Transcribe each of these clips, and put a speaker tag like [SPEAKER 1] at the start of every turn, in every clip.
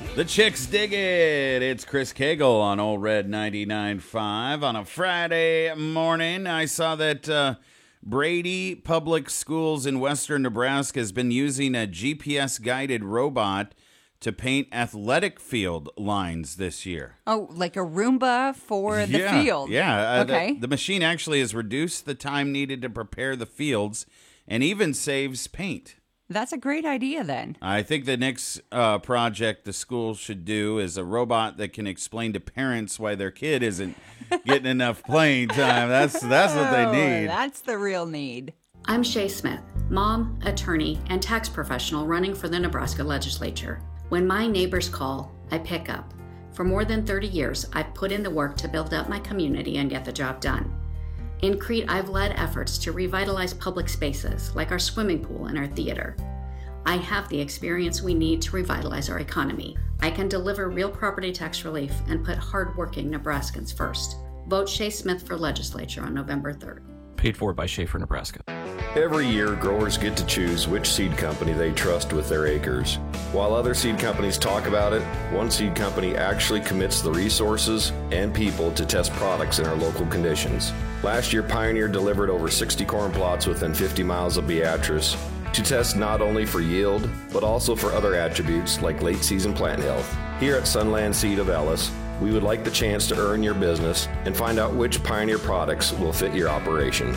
[SPEAKER 1] The chicks dig it. It's Chris Cagle on Old Red 99.5 on a Friday morning. I saw that Brady Public Schools in western Nebraska has been using a GPS-guided robot to paint athletic field lines this year.
[SPEAKER 2] Oh, like a Roomba for the field.
[SPEAKER 1] Yeah.
[SPEAKER 2] Okay.
[SPEAKER 1] The machine actually has reduced the time needed to prepare the fields and even saves paint.
[SPEAKER 2] That's a great idea then.
[SPEAKER 1] I think the next project the school should do is a robot that can explain to parents why their kid isn't getting enough playing time. That's what they need.
[SPEAKER 2] That's the real need.
[SPEAKER 3] I'm Shay Smith, mom, attorney, and tax professional running for the Nebraska legislature. When my neighbors call, I pick up. For more than 30 years, I've put in the work to build up my community and get the job done. In Crete, I've led efforts to revitalize public spaces like our swimming pool and our theater. I have the experience we need to revitalize our economy. I can deliver real property tax relief and put hardworking Nebraskans first. Vote Shay Smith for legislature on November 3rd.
[SPEAKER 4] Paid for by Schaefer, Nebraska.
[SPEAKER 5] Every year, growers get to choose which seed company they trust with their acres. While other seed companies talk about it, one seed company actually commits the resources and people to test products in our local conditions. Last year, Pioneer delivered over 60 corn plots within 50 miles of Beatrice to test not only for yield, but also for other attributes like late season plant health. Here at Sunland Seed of Ellis, we would like the chance to earn your business and find out which Pioneer products will fit your operation.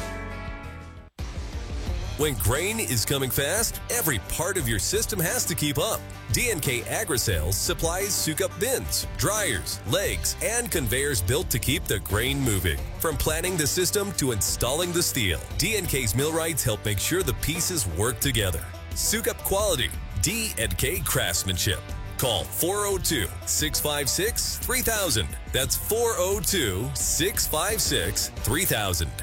[SPEAKER 6] When grain is coming fast, every part of your system has to keep up. DNK Agri-Sales supplies Sukup bins, dryers, legs, and conveyors built to keep the grain moving. From planning the system to installing the steel, DNK's millwrights help make sure the pieces work together. Sukup quality, D&K craftsmanship. Call 402-656-3000. That's 402-656-3000.